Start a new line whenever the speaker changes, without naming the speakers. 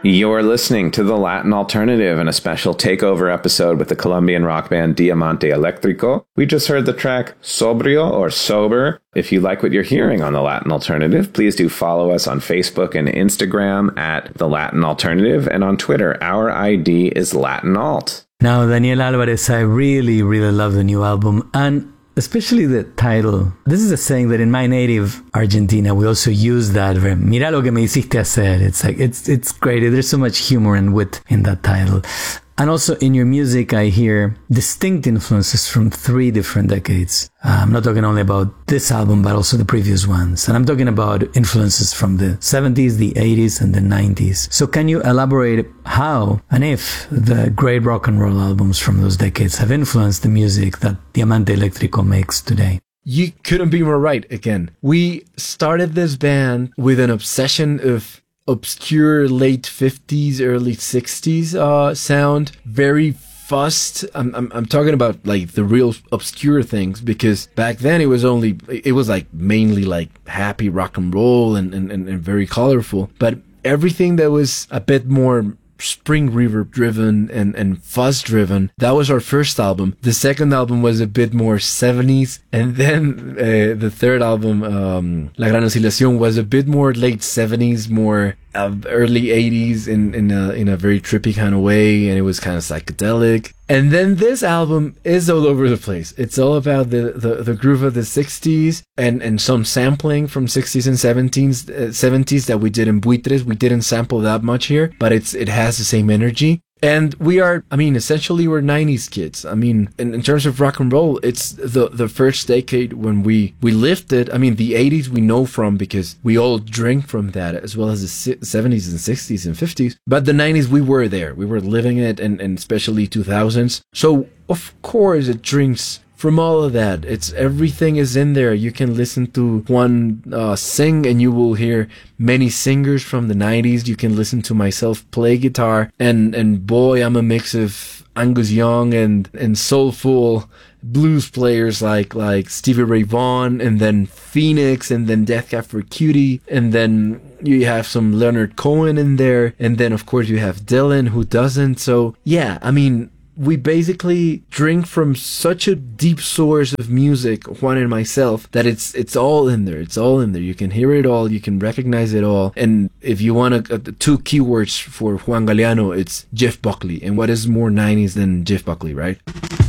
You're listening to The Latin Alternative in a special takeover episode with the Colombian rock band Diamante Electrico. We just heard the track Sobrio or Sober. If you like what you're hearing on The Latin Alternative, please do follow us on Facebook and Instagram at The Latin Alternative, and on Twitter, our ID is Latin Alt.
Now, Daniel Alvarez, I really, really love the new album, and especially the title. This is a saying that in my native Argentina, we also use that. Mira lo que me hiciste hacer. It's like, it's great. There's so much humor and wit in that title. And also in your music, I hear distinct influences from 3 different decades. I'm not talking only about this album, but also the previous ones. And I'm talking about influences from the 70s, the 80s, and the 90s. So can you elaborate how and if the great rock and roll albums from those decades have influenced the music that Diamante Electrico makes today?
You couldn't be more right again. We started this band with an obsession of obscure late 50s, early 60s sound, very fussed. I'm talking about like the real obscure things, because back then it was like mainly like happy rock and roll and very colorful, but everything that was a bit more spring reverb driven and fuzz driven, that was our first album. The second album was a bit more 70s, and then the third album, La Gran Oscilación, was a bit more late 70s, more early 80s in a very trippy kind of way, and it was kind of psychedelic. And then this album is all over the place. It's all about the groove of the 60s and some sampling from 60s and 70s that we did in Buitres. We didn't sample that much here, but it has the same energy. And we are, essentially we're 90s kids. In terms of rock and roll, it's the first decade when we lived it. The 80s we know from, because we all drink from that, as well as the 70s and 60s and 50s. But the 90s, we were there. We were living it, and especially 2000s. So, of course, it drinks from all of that. Everything is in there. You can listen to Juan sing, and you will hear many singers from the 90s. You can listen to myself play guitar, and boy, I'm a mix of Angus Young and soulful blues players like Stevie Ray Vaughan, and then Phoenix, and then Death Cab for Cutie, and then you have some Leonard Cohen in there, and then of course you have Dylan, who doesn't. So yeah, we basically drink from such a deep source of music, Juan and myself, that it's all in there. It's all in there. You can hear it all. You can recognize it all. And if you want 2 keywords for Juan Galeano, it's Jeff Buckley. And what is more 90s than Jeff Buckley, right?